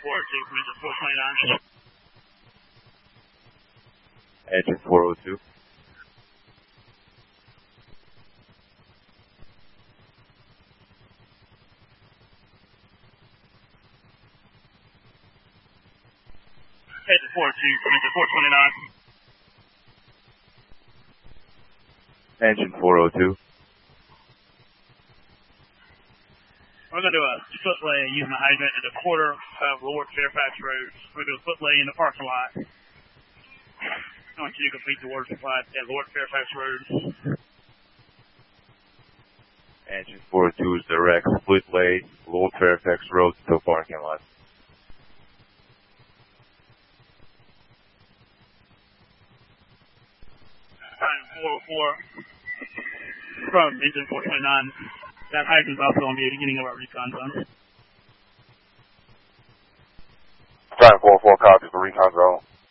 402 from engine 429. Engine 402. Engine 402 from engine 429. Engine 402. We're going to do a foot lay using the hydrant at a quarter of Lord Fairfax Road. We're going to do a foot lay in the parking lot. I want you to complete the water supply at Lord Fairfax Road. Engine 402 is direct split lay, Lord Fairfax Road to the parking lot. Time 404 from engine 429. That hydrant's also on the beginning of our recon zone. Time 404 copies the recon zone.